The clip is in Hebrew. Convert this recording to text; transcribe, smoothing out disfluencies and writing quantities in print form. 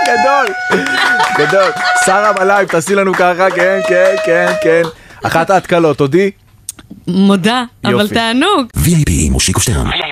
גדול. גדול. שרה בלייב, תעשי לנו ככה, כן, כן, כן, כן. אחת ההתקלות, תודי? מודה, אבל תענוג. VIP עם מושיקו שטרן.